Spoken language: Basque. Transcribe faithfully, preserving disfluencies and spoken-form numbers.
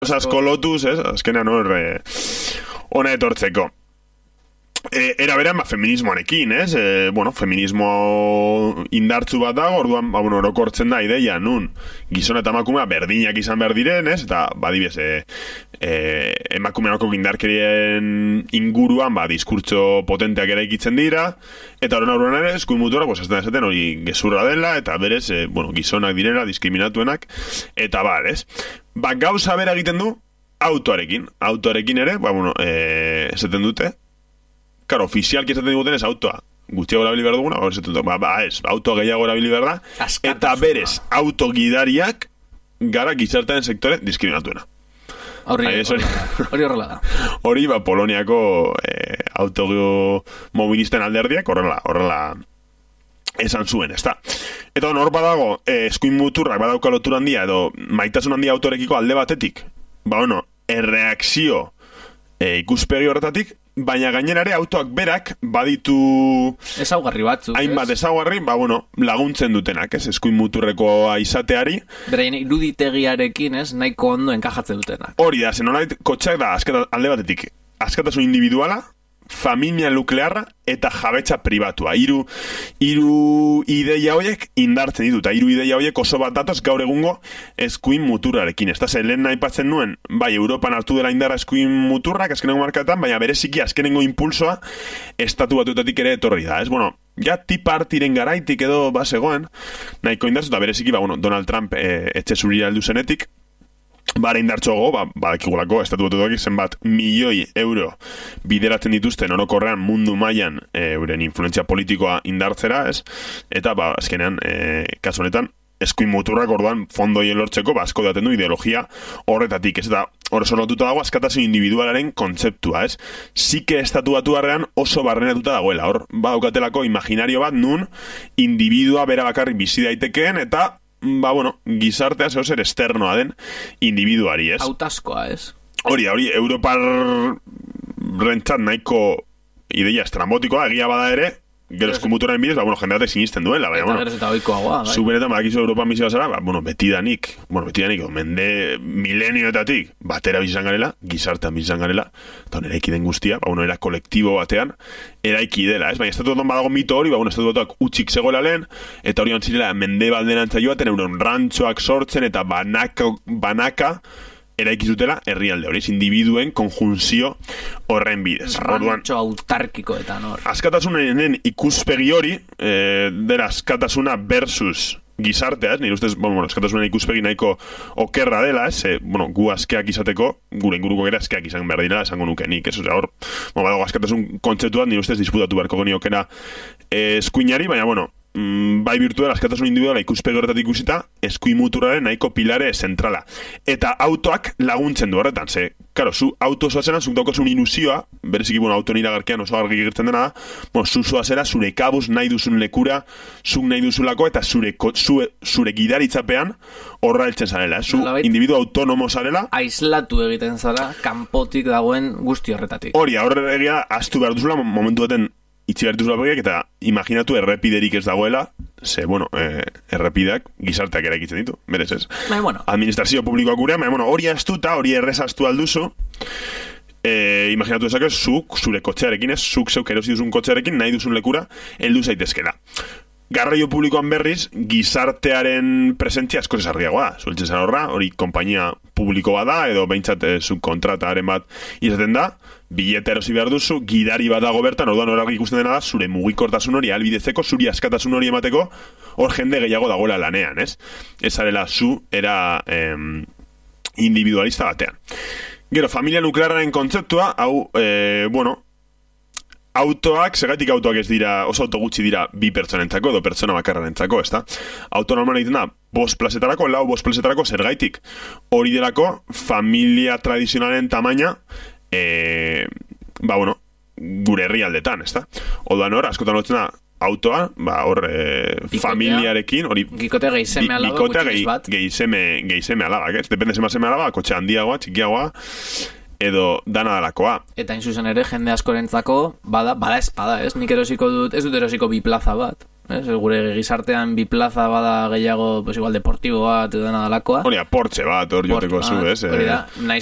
asko lotuz, ez? Azkenean hor ona etortzeko. E, era berean, ba, feminismoarekin, ez? E, bueno, feminismo indartzu bat dago, orduan, ba, bueno, orokortzen da ideia, nun, gizon eta emakumea berdinak izan behar diren, ez? Eta, badibez, e, e, emakumeako indarkerien inguruan, ba, diskurtso potenteak eraikitzen dira, eta horren aurren ere, eskuin mutuara, pues, azten esaten hori gezurra dela, eta berez, e, bueno, gizonak direla, diskriminatuenak, eta bal, ez? Ba, gauza bera egiten du, autoarekin. Autoarekin ere, ba, bueno, e, esaten dute, claro, ofizialki esaten diguten ez autoa. Gutxiago erabili behar duguna, ba, ba, ez, auto gehiago erabili behar da, eta berez, autogidariak gara gizartean sektore diskriminatuena. Hori horrela da. Hori, ba, Poloniako eh, automobilisten alderdiak horrela, horrela esan zuen, ezta. Eta hor badago, eh, eskuin muturrak badauka lotura handia, edo maitasun handia autorekiko alde batetik, ba, bueno, erreakzio eh, ikuspegi horretatik, baina gainerare autoak berak baditu ezaugarri batzuk, hainbat ezaugarri, ba, bueno, laguntzen dutenak, ez, eskuin muturrekoa izateari. Beraien iruditegiarekin, ez, nahiko ondo enkajatzen dutenak. Hori da, zen nolait, kotxak da, azkata, alde batetik, askatasun individuala, familia nuklearra eta jabetza pribatua. Hiru hiru ideia horiek indartzen ditu, eta hiru ideia horiek oso bat datoz gaur egungo eskuin muturrarekin. Ez da, ze lehen aipatzen nuen, bai, Europan hartu dela indarra eskuin muturrak azkenengo markatan, baina bereziki azkenengo impulsoa estatu batuetatik ere etorri da. Ez, bueno, ja tipartiren garaitik edo basegoen, nahiko indartzu, eta bereziki, ba, bueno, Donald Trump e, etxe zurira heldu zenetik, bara indartxogo, ba, badakigulako estatu batuak zenbat milioi euro bideratzen dituzten orokorrean mundu mailan e, euren influentzia politikoa indartzera, ez? Eta, ba, azkenean, e, kasu honetan, eskuin muturrak orduan fondoien lortzeko, ba, asko daten du ideologia horretatik, ez? Eta hor oso lotuta dago askatasun individualaren kontzeptua, ez? Zike estatu batuarrean oso barrenatuta dagoela, hor, ba, daukatelako imaginario bat nun individua bera bakarrik bizi daitekeen, eta ba, bueno, gizartea zeo zer esternoa den individuari, ez? Autaskoa, ez? Hori, hori, Europar rentzat nahiko ideia estrambotikoa, egia bada ere, gero eskumuturaren bidez, ba, bueno, jende batek sinisten duela, baina, bueno, eta oikoagoa, bai. Zubenetan, badakizu Europa misio zara, ba, bueno, betidanik, bueno, betidanik, mende milenioetatik, batera bizan garela, gizartean bizan garela, eta hon eraiki den guztia, ba, bueno, era kolektibo batean, eraiki dela, ez? Baina, estatu batuan badago mito hori, ba, bueno, estatu batuak utxik zegoela lehen, eta hori antzirela, mende baldenantza joaten, euren rantxoak sortzen, eta banaka, banaka, eraiki zutela herrialde hori, individuen konjunzio horren bidez. Rantxo autarkikoetan hor. Askatasunen ikuspegi hori, eh, dela askatasuna versus gizartea, ez? Nire ustez, bueno, askatasunen ikuspegi nahiko okerra dela, ez? E, bueno, gu askeak izateko, gure inguruko gara askeak izan behar dira, esango nuke nik, ez? Osea, hor, bueno, badago askatasun kontzeptuat, nire ustez disputatu beharko geniokena eh, eskuinari, baina, bueno, Mm, bai virtual askatasun individuala ikuspegi horretatik ikusita, eskuin muturraren nahiko pilare zentrala. Eta autoak laguntzen du horretan, ze, karo, zu auto zoazena, zuk daukasun ilusioa, bereziki, bueno, auto iragarkean oso argi gertzen dena da, bueno, zu zoazera, zure kabuz nahi duzun lekura, zuk nahi duzulako, eta zure, zure, zure gidaritzapean horra heltzen zarela, zu individu autonomo zarela. Aislatu egiten zara, kanpotik dagoen guzti horretatik. Hori, horre egia, astu behar duzula, momentu baten itxi behar duzula begiak, eta imaginatu errepiderik ez dagoela, ze, bueno, eh, errepideak gizarteak eraikitzen ditu, berez ez. Bai, bueno. Administrazio publikoak gurean, baina, bueno, hori astuta, hori errezaztu alduzu, eh, imaginatu ezak ez, zuk, zure kotxearekin ez, zuk zeuk erosi duzun kotxearekin, nahi duzun lekura, heldu zaitezkela. Garraio publikoan berriz, gizartearen presentzia asko zesarriagoa, zueltzen zara horra, hori konpainia publiko bat da, edo behintzat eh, subkontrataren bat izaten da, bileta erosi behar duzu, gidari bat dago bertan, orduan horrek ikusten dena da, zure mugikortasun hori albidezeko, zuri askatasun hori emateko, hor jende gehiago dagoela lanean, ez? Ez arela zu, era em, individualista batean. Gero, familia nuklearraren kontzeptua, hau, e, bueno, autoak, segatik autoak ez dira, oso auto gutxi dira bi pertsonentzako, edo pertsona bakarrarentzako, ez da? Auto normal egiten da, bost plazetarako, lau bost plazetarako, zergaitik. Hori delako, familia tradizionalen tamaina, e, ba, bueno, gure herrialdetan, ez da? Oduan hor, askotan lotzen da, autoa, ba, hor, e, familiarekin, hori... Gikote geizeme alaba, gutxiz bat. Geizeme, geizeme alaba, ez? Depende zema zeme alaba, kotxe handiagoa, txikiagoa, edo dana dalakoa. Eta inzuzen ere, jende askorentzako, bada, bada espada, ez? Nik erosiko dut, ez dut erosiko bi plaza bat. ez? Gure gizartean bi plaza bada gehiago, pues igual deportibo bat, edo dena dalakoa. Hori, Porsche bat, hor joteko zu, ez? Hori da, naiz